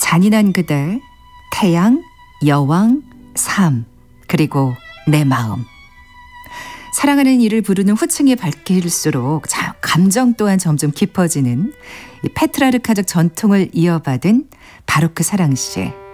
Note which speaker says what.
Speaker 1: 잔인한 그대, 태양, 여왕, 삶, 그리고 내 마음. 사랑하는 이를 부르는 호칭이 밝힐수록 감정 또한 점점 깊어지는 이 페트라르카적 전통을 이어받은 바로크 사랑시.